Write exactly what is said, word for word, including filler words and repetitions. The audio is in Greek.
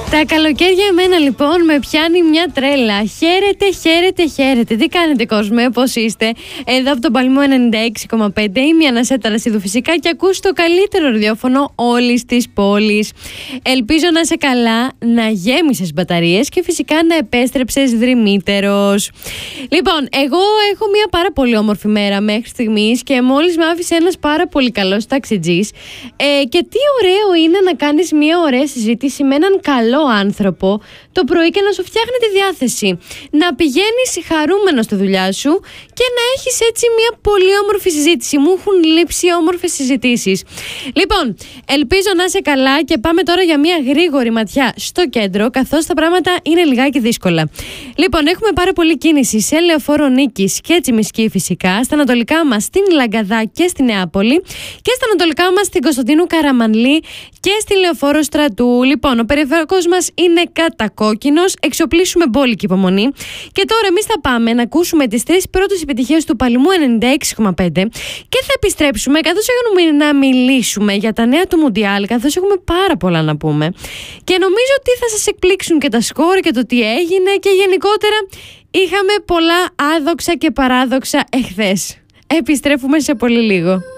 Τα καλοκαίρια εμένα λοιπόν με πιάνει μια τρέλα. Χαίρετε, χαίρετε, χαίρετε. Τι κάνετε κόσμε, πώς είστε? Εδώ από τον Παλμό ενενήντα έξι κόμμα πέντε είμαι η Ανασέ Ταρασίδου φυσικά και ακούς το καλύτερο ραδιόφωνο όλης της πόλης. Ελπίζω να είσαι καλά, να γέμισες μπαταρίες και φυσικά να επέστρεψες δρυμύτερος. Λοιπόν, εγώ έχω μια πάρα πολύ όμορφη μέρα μέχρι στιγμής και μόλις με άφησε ένας πάρα πολύ καλός ταξιτζής. Ε, και τι ωραίο είναι να κάνεις μια ωραία συζήτηση με έναν καλό άνθρωπο το πρωί και να σου φτιάχνει τη διάθεση. Να πηγαίνεις χαρούμενο στη δουλειά σου και να έχεις έτσι μια πολύ όμορφη συζήτηση. Μου έχουν λείψει όμορφες συζητήσεις. Λοιπόν, ελπίζω να είσαι καλά και πάμε τώρα για μια γρήγορη ματιά στο κέντρο, καθώς τα πράγματα είναι λιγάκι δύσκολα. Λοιπόν, έχουμε πάρα πολύ κίνηση σε Λεωφόρο Νίκης και Τσιμισκή φυσικά, στα ανατολικά μας στην Λαγκαδά και στη Νεάπολη και στα ανατολικά μας στην Κωνσταντίνου Καραμανλή και στη Λεωφόρο Στρατού. Λοιπόν, ο περιφερειακός μας είναι κατακόκκινος, εξοπλίσουμε μπόλικη υπομονή. Και τώρα εμείς θα πάμε να ακούσουμε τις τρεις πρώτες επιτυχίες του Παλμού ενενήντα έξι κόμμα πέντε και θα επιστρέψουμε καθώς έχουμε να μιλήσουμε για τα νέα του Μουντιάλ, καθώς έχουμε πάρα πολλά να πούμε. Και νομίζω ότι θα σας εκπλήξουν και τα σκόρ και το τι έγινε και γενικότερα είχαμε πολλά άδοξα και παράδοξα εχθές. Επιστρέφουμε σε πολύ λίγο.